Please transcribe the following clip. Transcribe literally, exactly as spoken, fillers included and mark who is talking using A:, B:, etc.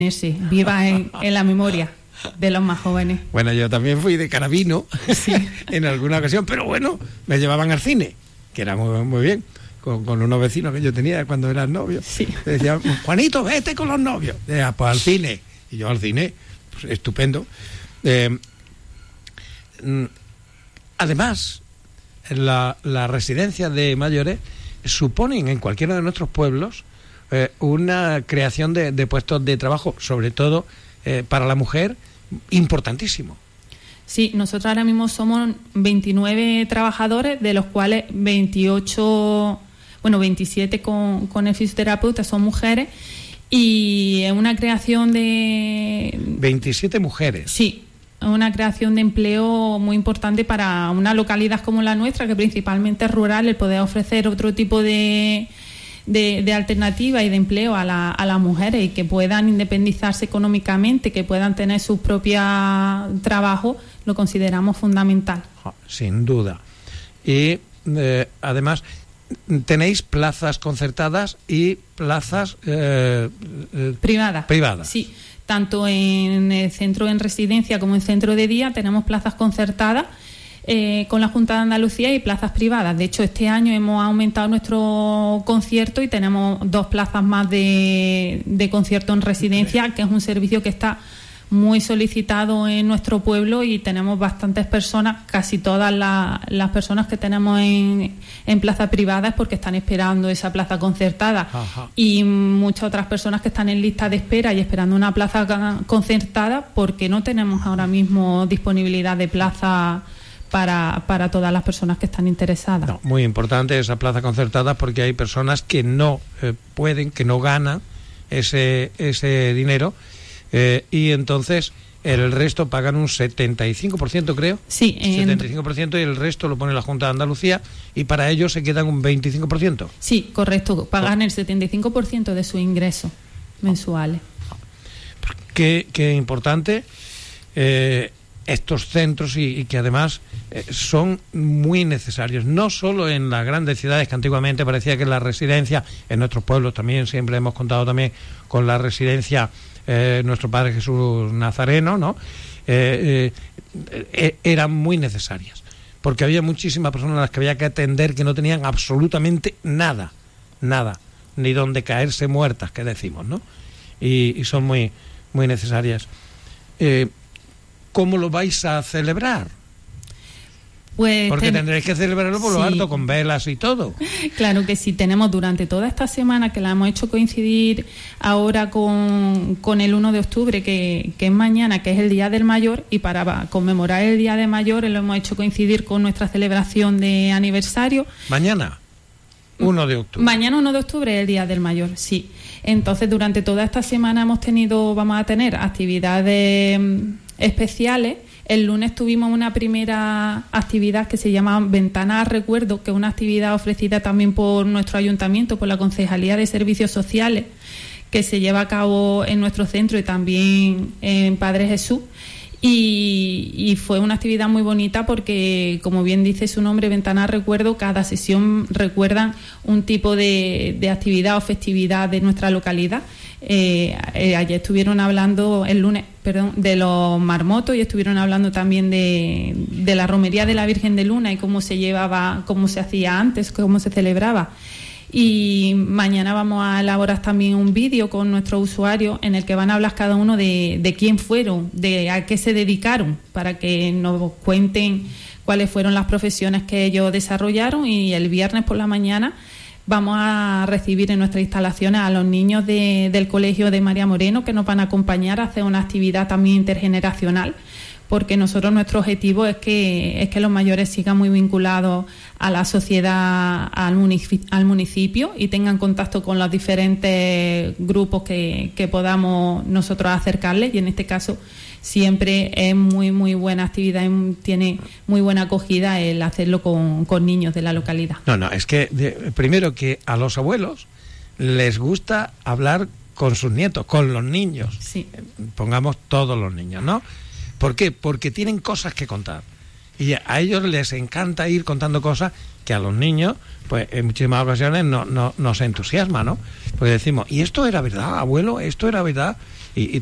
A: viva en, en la memoria de los más jóvenes.
B: Bueno, yo también fui de carabino, sí, en alguna ocasión, pero bueno, me llevaban al cine, que era muy, muy bien, con, con unos vecinos que yo tenía cuando eran novios.
A: Sí.
B: Me decían, Juanito, vete con los novios. Decía, pues al cine. Y yo al cine, pues estupendo. Eh, además, la, la residencia de mayores suponen en cualquiera de nuestros pueblos eh, una creación de, de puestos de trabajo, sobre todo eh, para la mujer, importantísimo.
A: Sí, nosotros ahora mismo somos veintinueve trabajadores, de los cuales veintiocho, bueno, veintisiete con, con el fisioterapeuta son mujeres, y es una creación de...
B: veintisiete mujeres.
A: Sí, una creación de empleo muy importante para una localidad como la nuestra, que principalmente es rural, el poder ofrecer otro tipo de, de, de alternativa y de empleo a, la, a las mujeres, y que puedan independizarse económicamente, que puedan tener sus propios trabajos, lo consideramos fundamental.
B: Sin duda. Y eh, además tenéis plazas concertadas y plazas eh, eh,
A: privadas.
B: privadas.
A: Sí. Tanto en el centro en residencia como en centro de día tenemos plazas concertadas eh, con la Junta de Andalucía y plazas privadas. De hecho, este año hemos aumentado nuestro concierto y tenemos dos plazas más de, de concierto en residencia, que es un servicio que está muy solicitado en nuestro pueblo, y tenemos bastantes personas, casi todas la, las personas que tenemos en, en plaza privada es porque están esperando esa plaza concertada. Ajá. Y muchas otras personas que están en lista de espera y esperando una plaza concertada porque no tenemos ahora mismo disponibilidad de plaza para, para todas las personas que están interesadas.
B: No, muy importante esa plaza concertada, porque hay personas que no eh, pueden, que no ganan ese, ese dinero. Eh, y entonces el resto pagan un setenta y cinco por ciento, creo.
A: Sí, en...
B: setenta y cinco por ciento, y el resto lo pone la Junta de Andalucía, y para ellos se quedan un veinticinco por ciento.
A: Sí, correcto, pagan el setenta y cinco por ciento de sus ingresos mensuales.
B: Qué, qué importante eh, estos centros, y, y que además eh, son muy necesarios, no solo en las grandes ciudades, que antiguamente parecía que la residencia, en nuestros pueblos también, siempre hemos contado también con la residencia Eh, nuestro Padre Jesús Nazareno, ¿no? Eh, eh, eh, eran muy necesarias, porque había muchísimas personas a las que había que atender que no tenían absolutamente nada, nada, ni donde caerse muertas, que decimos, ¿no? Y, y son muy, muy necesarias. Eh, ¿Cómo lo vais a celebrar?
A: Pues
B: porque
A: ten...
B: tendréis que celebrarlo por sí. Lo alto, con velas y todo.
A: Claro que sí, tenemos durante toda esta semana, que la hemos hecho coincidir ahora con, con el uno de octubre, que, que es mañana, que es el Día del Mayor, y para conmemorar el Día del Mayor lo hemos hecho coincidir con nuestra celebración de aniversario.
B: ¿Mañana? uno de octubre.
A: Mañana uno de octubre es el Día del Mayor, sí. Entonces, durante toda esta semana hemos tenido, vamos a tener actividades especiales. El lunes tuvimos una primera actividad que se llama Ventana a Recuerdo, que es una actividad ofrecida también por nuestro ayuntamiento, por la Concejalía de Servicios Sociales, que se lleva a cabo en nuestro centro y también en Padre Jesús. Y, y fue una actividad muy bonita porque, como bien dice su nombre, Ventana a Recuerdo, cada sesión recuerda un tipo de, de actividad o festividad de nuestra localidad. Eh, eh, ayer estuvieron hablando, el lunes, perdón, de los marmotos, y estuvieron hablando también de, de la romería de la Virgen de Luna y cómo se llevaba, cómo se hacía antes, cómo se celebraba. Y mañana vamos a elaborar también un vídeo con nuestros usuarios en el que van a hablar cada uno de, de quién fueron, de a qué se dedicaron, para que nos cuenten cuáles fueron las profesiones que ellos desarrollaron. Y el viernes por la mañana vamos a recibir en nuestras instalaciones a los niños de, del Colegio de María Moreno, que nos van a acompañar a hacer una actividad también intergeneracional, porque nosotros, nuestro objetivo es que es que los mayores sigan muy vinculados a la sociedad, al municipio, al municipio y tengan contacto con los diferentes grupos que, que podamos nosotros acercarles, y en este caso siempre es muy muy buena actividad y tiene muy buena acogida el hacerlo con, con niños de la localidad.
B: No, no, es que de, primero que a los abuelos les gusta hablar con sus nietos, con los niños.
A: Sí.
B: Pongamos todos los niños, ¿no? ¿Por qué? Porque tienen cosas que contar. Y a ellos les encanta ir contando cosas, que a los niños, pues en muchísimas ocasiones no, no, nos entusiasma, ¿no? Porque decimos, ¿y esto era verdad, abuelo? ¿Esto era verdad? Y, y